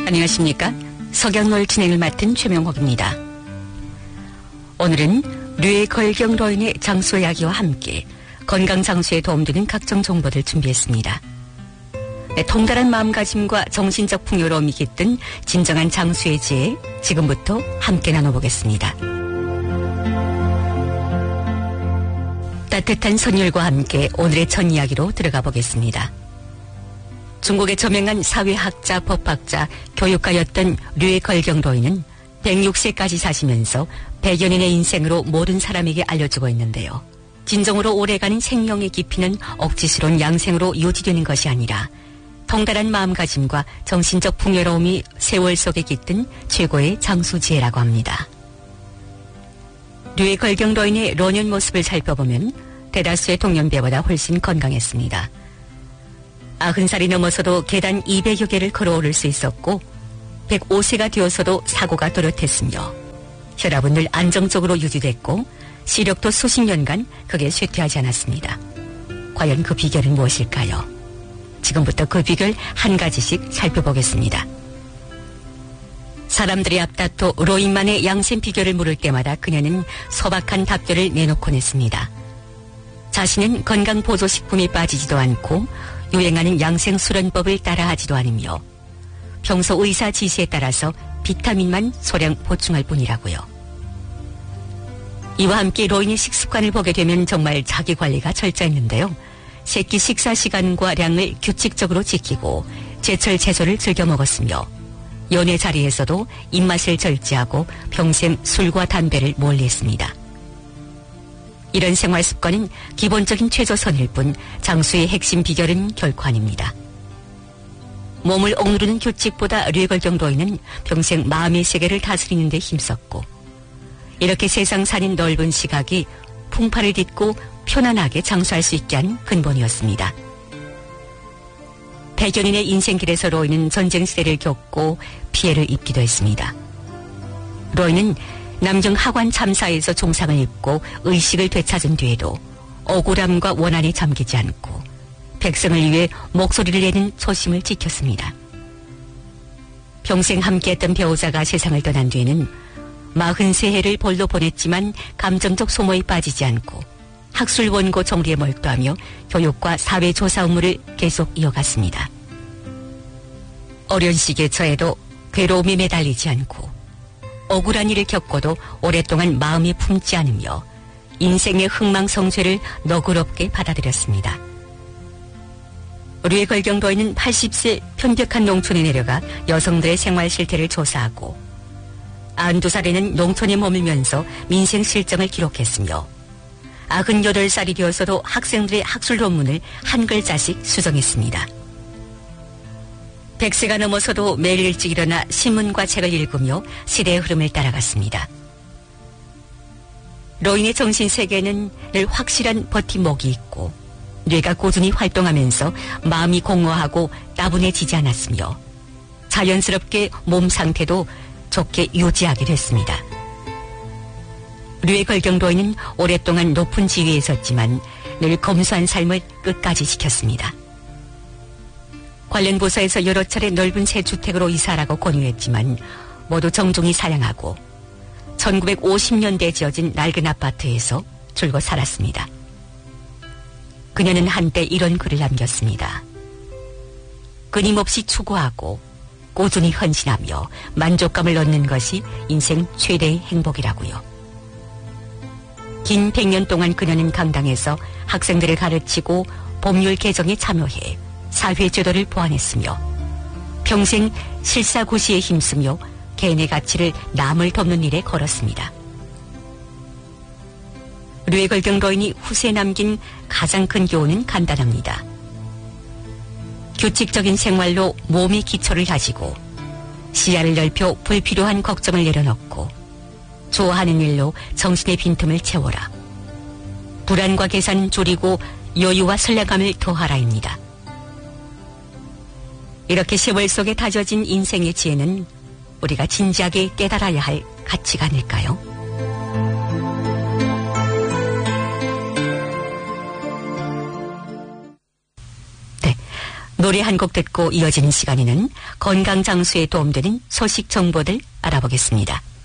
안녕하십니까? 석양놀 진행을 맡은 최명옥입니다. 오늘은 뇌걸경로인의 장수 이야기와 함께 건강 장수에 도움되는 각종 정보를 준비했습니다. 통달한 마음가짐과 정신적 풍요로움이 깃든 진정한 장수의 지혜, 지금부터 함께 나눠보겠습니다. 따뜻한 선율과 함께 오늘의 첫 이야기로 들어가 보겠습니다. 중국의 저명한 사회학자, 법학자, 교육가였던 뇌걸경로인은 106세까지 사시면서 100여 년의 인생으로 모든 사람에게 알려주고 있는데요. 진정으로 오래가는 생명의 깊이는 억지스러운 양생으로 유지되는 것이 아니라 통달한 마음가짐과 정신적 풍요로움이 세월 속에 깃든 최고의 장수지혜라고 합니다. 뇌걸경로인의 노년 모습을 살펴보면 대다수의 동년배보다 훨씬 건강했습니다. 90살이 넘어서도 계단 200여 개를 걸어오를 수 있었고 105세가 되어서도 사고가 또렷했으며 혈압은 늘 안정적으로 유지됐고 시력도 수십 년간 크게 쇠퇴하지 않았습니다. 과연 그 비결은 무엇일까요? 지금부터 그 비결 한 가지씩 살펴보겠습니다. 사람들이 앞다퉈 로인만의 양생 비결을 물을 때마다 그녀는 소박한 답변을 내놓곤 했습니다. 자신은 건강보조식품에 빠지지도 않고 유행하는 양생수련법을 따라하지도 않으며 평소 의사 지시에 따라서 비타민만 소량 보충할 뿐이라고요. 이와 함께 로인의 식습관을 보게 되면 정말 자기관리가 철저했는데요. 새끼 식사 시간과 량을 규칙적으로 지키고 제철 채소를 즐겨 먹었으며 연애 자리에서도 입맛을 절제하고 평생 술과 담배를 멀리했습니다. 이런 생활 습관은 기본적인 최저선일 뿐 장수의 핵심 비결은 결코 아닙니다. 몸을 억누르는 규칙보다 뇌걸경로인은 평생 마음의 세계를 다스리는 데 힘썼고 이렇게 세상사는 넓은 시각이 풍파를 딛고 편안하게 장수할 수 있게 한 근본이었습니다. 100여 년의 인생길에서 로인은 전쟁시대를 겪고 피해를 입기도 했습니다. 로인은 남경 하관 참사에서 종상을 입고 의식을 되찾은 뒤에도 억울함과 원한에 잠기지 않고 백성을 위해 목소리를 내는 초심을 지켰습니다. 평생 함께했던 배우자가 세상을 떠난 뒤에는 43해를 벌로 보냈지만 감정적 소모에 빠지지 않고 학술 원고 정리에 몰두하며 교육과 사회조사 업무를 계속 이어갔습니다. 어려운 시기에 처해도 괴로움에 매달리지 않고 억울한 일을 겪고도 오랫동안 마음에 품지 않으며 인생의 흥망성쇠를 너그럽게 받아들였습니다. 뇌걸경로인은 80세 편벽한 농촌에 내려가 여성들의 생활 실태를 조사하고 92살에는 농촌에 머물면서 민생 실정을 기록했으며 98살이 되어서도 학생들의 학술 논문을 한 글자씩 수정했습니다. 100세가 넘어서도 매일 일찍 일어나 신문과 책을 읽으며 시대의 흐름을 따라갔습니다. 로인의 정신세계에는 늘 확실한 버팀목이 있고 뇌가 꾸준히 활동하면서 마음이 공허하고 따분해지지 않았으며 자연스럽게 몸 상태도 좋게 유지하게 됐습니다. 뇌걸경로인은 오랫동안 높은 지위에 있었지만 늘 검소한 삶을 끝까지 지켰습니다. 관련 부서에서 여러 차례 넓은 새 주택으로 이사하라고 권유했지만 모두 정중히 사양하고 1950년대에 지어진 낡은 아파트에서 줄곧 살았습니다. 그녀는 한때 이런 글을 남겼습니다. 끊임없이 추구하고 꾸준히 헌신하며 만족감을 얻는 것이 인생 최대의 행복이라고요. 긴 100년 동안 그녀는 강당에서 학생들을 가르치고 법률 개정에 참여해 사회제도를 보완했으며 평생 실사구시에 힘쓰며 개인의 가치를 남을 돕는 일에 걸었습니다. 뇌걸경로인이 후세에 남긴 가장 큰 교훈은 간단합니다. 규칙적인 생활로 몸의 기초를 다지고 시야를 넓혀 불필요한 걱정을 내려놓고 좋아하는 일로 정신의 빈틈을 채워라. 불안과 계산 줄이고 여유와 선량함을 더하라입니다. 이렇게 세월 속에 다져진 인생의 지혜는 우리가 진지하게 깨달아야 할 가치가 아닐까요? 노래 한 곡 듣고 이어지는 시간에는 건강 장수에 도움되는 소식 정보들 알아보겠습니다.